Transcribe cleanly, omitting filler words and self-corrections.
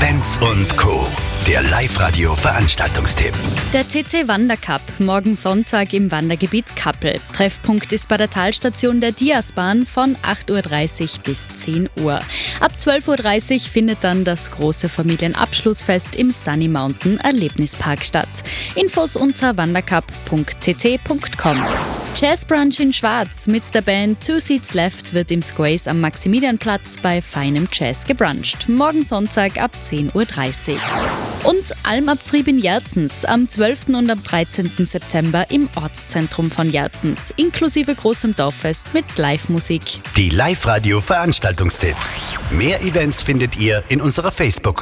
Events und Co. Der Live-Radio-Veranstaltungstipp. Der CC Wandercup, morgen Sonntag im Wandergebiet Kappel. Treffpunkt ist bei der Talstation der Diasbahn von 8.30 Uhr bis 10 Uhr. Ab 12.30 Uhr findet dann das große Familienabschlussfest im Sunny Mountain Erlebnispark statt. Infos unter wandercup.ct.com. Jazzbrunch in Schwarz mit der Band Two Seats Left wird im Squays am Maximilianplatz bei feinem Jazz gebruncht. Morgen Sonntag ab 10.30 Uhr. Und Almabtrieb in Jerzens am 12. und am 13. September im Ortszentrum von Jerzens, inklusive großem Dorffest mit Live-Musik. Die Live-Radio-Veranstaltungstipps. Mehr Events findet ihr in unserer Facebook-Gruppe.